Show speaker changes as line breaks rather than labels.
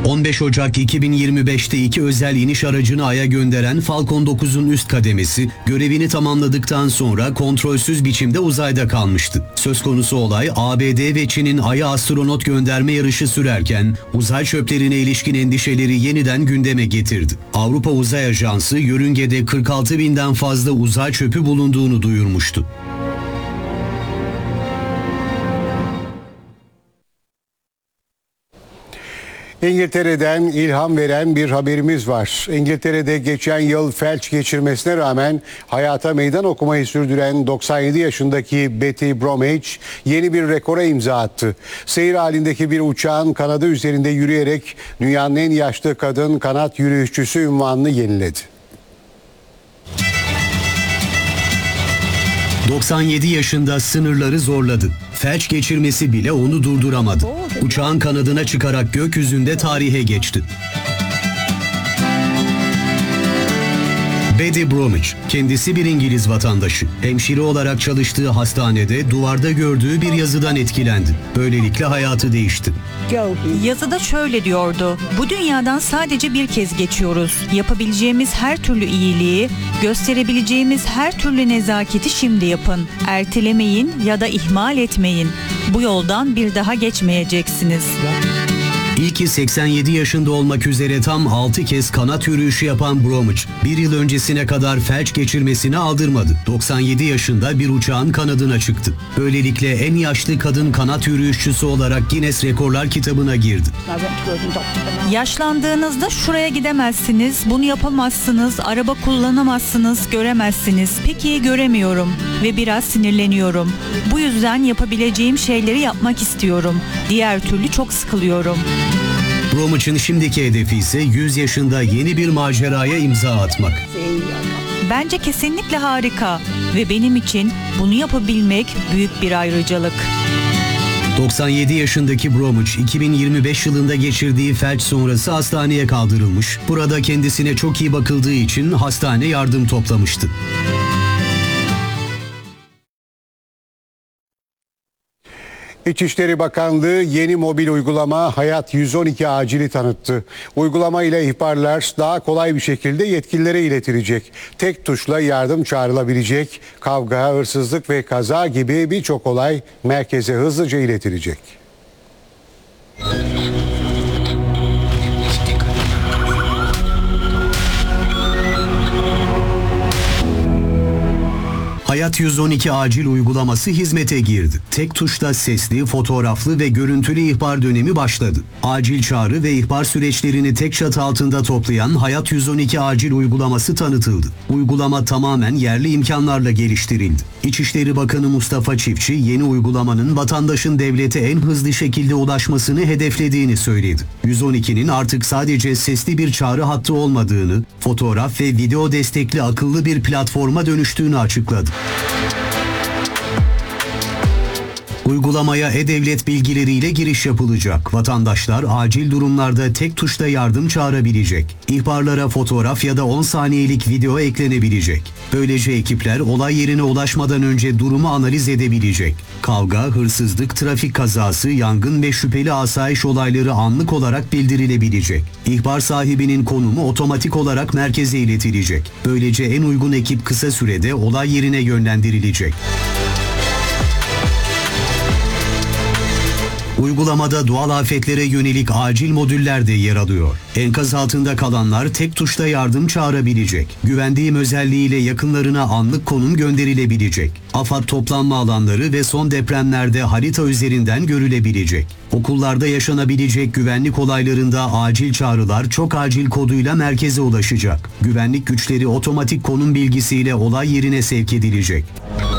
15 Ocak 2025'te iki özel iniş aracını Ay'a gönderen Falcon 9'un üst kademesi görevini tamamladıktan sonra kontrolsüz biçimde uzayda kalmıştı. Söz konusu olay ABD ve Çin'in Ay'a astronot gönderme yarışı sürerken uzay çöplerine ilişkin endişeleri yeniden gündeme getirdi. Avrupa Uzay Ajansı yörüngede 46 binden fazla uzay çöpü bulunduğunu duyurmuştu.
İngiltere'den ilham veren bir haberimiz var. İngiltere'de geçen yıl felç geçirmesine rağmen hayata meydan okumayı sürdüren 97 yaşındaki Betty Bromwich yeni bir rekora imza attı. Seyir halindeki bir uçağın kanadı üzerinde yürüyerek dünyanın en yaşlı kadın kanat yürüyüşçüsü unvanını yeniledi.
97 yaşında sınırları zorladı. Felç geçirmesi bile onu durduramadı. Uçağın kanadına çıkarak gökyüzünde tarihe geçti. Betty Bromwich, kendisi bir İngiliz vatandaşı. Hemşire olarak çalıştığı hastanede duvarda gördüğü bir yazıdan etkilendi. Böylelikle hayatı değişti.
Yazıda şöyle diyordu: bu dünyadan sadece bir kez geçiyoruz. Yapabileceğimiz her türlü iyiliği, gösterebileceğimiz her türlü nezaketi şimdi yapın. Ertelemeyin ya da ihmal etmeyin. Bu yoldan bir daha geçmeyeceksiniz.
İlki 87 yaşında olmak üzere tam 6 kez kanat yürüyüşü yapan Bromwich, bir yıl öncesine kadar felç geçirmesini aldırmadı. 97 yaşında bir uçağın kanadına çıktı. Böylelikle en yaşlı kadın kanat yürüyüşçüsü olarak Guinness Rekorlar kitabına girdi.
Yaşlandığınızda şuraya gidemezsiniz, bunu yapamazsınız, araba kullanamazsınız, göremezsiniz. Peki göremiyorum ve biraz sinirleniyorum. Bu yüzden yapabileceğim şeyleri yapmak istiyorum. Diğer türlü çok sıkılıyorum.
Bromwich'in şimdiki hedefi ise 100 yaşında yeni bir maceraya imza atmak.
Bence kesinlikle harika ve benim için bunu yapabilmek büyük bir ayrıcalık.
97 yaşındaki Bromwich 2025 yılında geçirdiği felç sonrası hastaneye kaldırılmış. Burada kendisine çok iyi bakıldığı için hastane yardım toplamıştı.
İçişleri Bakanlığı yeni mobil uygulama Hayat 112 acili tanıttı. Uygulama ile ihbarlar daha kolay bir şekilde yetkililere iletilecek. Tek tuşla yardım çağrılabilecek. Kavga, hırsızlık ve kaza gibi birçok olay merkeze hızlıca iletilecek.
Hayat 112 acil uygulaması hizmete girdi. Tek tuşla sesli, fotoğraflı ve görüntülü ihbar dönemi başladı. Acil çağrı ve ihbar süreçlerini tek çatı altında toplayan Hayat 112 acil uygulaması tanıtıldı. Uygulama tamamen yerli imkanlarla geliştirildi. İçişleri Bakanı Mustafa Çiftçi yeni uygulamanın vatandaşın devlete en hızlı şekilde ulaşmasını hedeflediğini söyledi. 112'nin artık sadece sesli bir çağrı hattı olmadığını, fotoğraf ve video destekli akıllı bir platforma dönüştüğünü açıkladı. Uygulamaya e-devlet bilgileriyle giriş yapılacak. Vatandaşlar acil durumlarda tek tuşla yardım çağırabilecek. İhbarlara fotoğraf ya da 10 saniyelik video eklenebilecek. Böylece ekipler olay yerine ulaşmadan önce durumu analiz edebilecek. Kavga, hırsızlık, trafik kazası, yangın ve şüpheli asayiş olayları anlık olarak bildirilebilecek. İhbar sahibinin konumu otomatik olarak merkeze iletilecek. Böylece en uygun ekip kısa sürede olay yerine yönlendirilecek. Uygulamada doğal afetlere yönelik acil modüller de yer alıyor. Enkaz altında kalanlar tek tuşla yardım çağırabilecek. Güvendiğim özelliğiyle yakınlarına anlık konum gönderilebilecek. AFAD toplanma alanları ve son depremlerde harita üzerinden görülebilecek. Okullarda yaşanabilecek güvenlik olaylarında acil çağrılar çok acil koduyla merkeze ulaşacak. Güvenlik güçleri otomatik konum bilgisiyle olay yerine sevk edilecek.